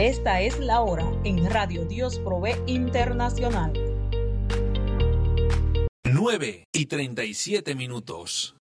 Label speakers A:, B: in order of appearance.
A: Esta es la hora en Radio Dios Provee Internacional.
B: 9:37.